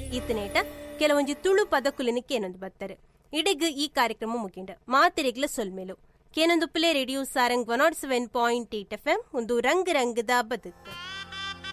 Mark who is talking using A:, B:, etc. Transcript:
A: ಈತನೇಟ ಕೆಲವೊಂಜಿ ತುಳು ಪದಕುಲಿನ ಕೇನೊಂದು ಬರ್ತಾರೆ. ಇಡೆಗ್ ಈ ಕಾರ್ಯಕ್ರಮ ಮುಗಿಂಡ ಮಾತಿರೆಗ್ಲ ಸೊಲ್ಮೇಲು ಕೇನೊಂದು ಪ್ಲೇ ರೇಡಿಯೋ ಸಾರಂಗ್ 107.8 FM ಒಂದು ರಂಗ್ ರಂಗದ ಬದುಕು.